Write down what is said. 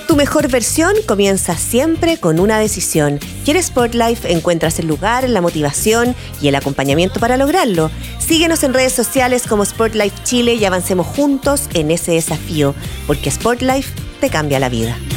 Tu mejor versión comienza siempre con una decisión. Y en Sportlife encuentras el lugar, la motivación y el acompañamiento para lograrlo. Síguenos en redes sociales como Sportlife Chile y avancemos juntos en ese desafío, porque Sportlife te cambia la vida.